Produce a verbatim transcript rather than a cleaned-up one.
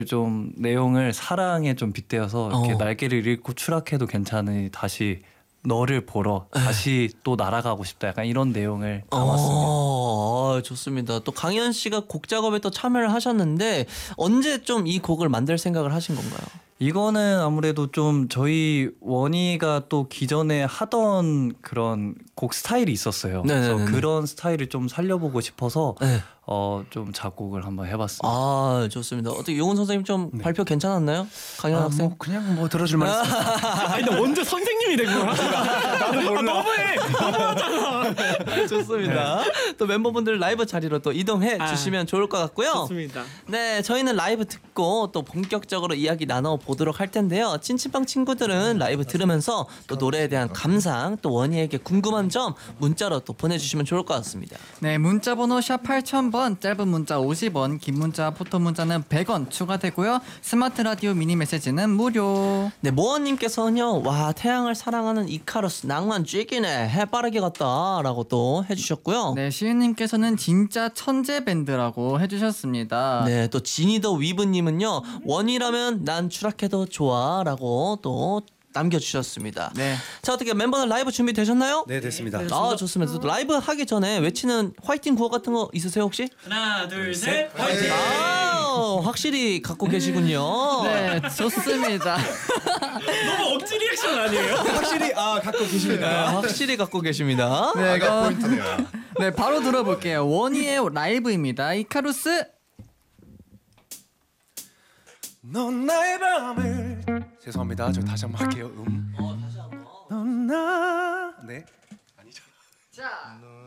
좀 내용을 사랑에 좀 빗대어서 이렇게 어. 날개를 잃고 추락해도 괜찮으니 다시 너를 보러 다시 또 날아가고 싶다 약간 이런 내용을 담았습니다. 어, 아, 좋습니다. 또 강현 씨가 곡 작업에 또 참여를 하셨는데 언제 좀 이 곡을 만들 생각을 하신 건가요? 이거는 아무래도 좀 저희 원희가 또 기존에 하던 그런 곡 스타일이 있었어요. 네네네네. 그래서 그런 스타일을 좀 살려보고 싶어서 네. 어, 좀 작곡을 한번 해봤습니다. 아, 좋습니다. 어떻게 용훈 선생님 좀 발표 괜찮았나요? 강현 아, 학생? 뭐 그냥 뭐 들어줄 만 있습니다. 아니 나 먼저 선생님이 된 거야. 나는 몰라. 너무해. 아, 좋습니다. 또 멤버분들 라이브 자리로 또 이동해 아, 주시면 좋을 것 같고요. 좋습니다. 네, 저희는 라이브 듣고 또 본격적으로 이야기 나눠 보도록 할 텐데요. 찐친빵 친구들은 라이브 들으면서 또 노래에 대한 감상, 또 원희에게 궁금한 점 문자로 또 보내주시면 좋을 것 같습니다. 네, 문자 번호 샵 팔천 번, 짧은 문자 오십 원, 긴 문자 포토 문자는 백 원 추가되고요. 스마트 라디오 미니 메시지는 무료. 네, 모원님께서는요, 와, 태양을 사랑하는 이카루스 낭만 쥐기네, 해빠르게 갔다라고 또 해주셨고요. 네, 시은님께서는 진짜 천재 밴드라고 해주셨습니다. 네, 또 지니더 위브님은요, 원이라면 난 추락해도 좋아라고 또 남겨주셨습니다. 네. 자, 어떻게 멤버들 라이브 준비 되셨나요? 네, 됐습니다. 아, 좋습니다. 또 라이브 하기 전에 외치는 화이팅 구호 같은 거 있으세요 혹시? 하나 둘 셋. 화이팅. 아, 확실히 갖고 계시군요. 네, 좋습니다. 너무 억지 리액션 아니에요? 확실히 아 갖고 네, 계십니다. 확실히 갖고 계십니다. 네, 아가 그럼 포인트네요. 네, 바로 들어볼게요. 원희의 라이브입니다. 이카루스. 넌 나의 밤을 죄송합니다. 저 다시 한번 할게요. 음. 넌 나. 네. 아니잖아. 자, 넌